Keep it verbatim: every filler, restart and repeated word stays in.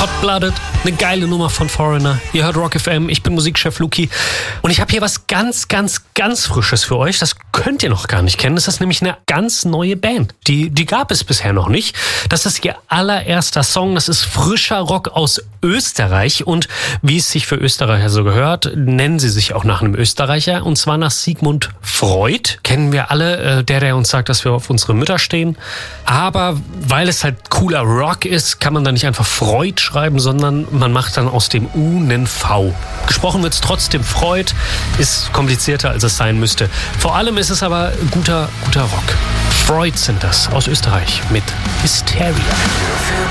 Hot-Blooded, eine geile Nummer von Foreigner. Ihr hört Rock F M, ich bin Musikchef Luki und ich habe hier was ganz, ganz, ganz Frisches für euch. Das könnt ihr noch gar nicht kennen. Das ist nämlich eine ganz neue Band. Die, die gab es bisher noch nicht. Das ist ihr allererster Song. Das ist frischer Rock aus Österreich und wie es sich für Österreicher so gehört, nennen sie sich auch nach einem Österreicher und zwar nach Sigmund Freud. Kennen wir alle, äh, der, der uns sagt, dass wir auf unsere Mütter stehen. Aber weil es halt cooler Rock ist, kann man da nicht einfach Freud schreiben, sondern man macht dann aus dem U einen V. Gesprochen wird es trotzdem Freud, ist komplizierter, als es sein müsste. Vor allem ist es aber guter, guter Rock. Freud sind das aus Österreich mit Hysteria.